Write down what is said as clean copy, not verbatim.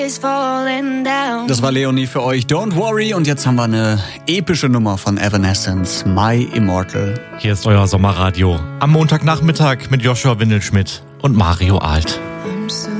Das war Leonie für euch. Don't worry. Und jetzt haben wir eine epische Nummer von Evanescence, My Immortal. Hier ist euer Sommerradio. Am Montagnachmittag mit Joshua Windelschmidt und Mario Alt.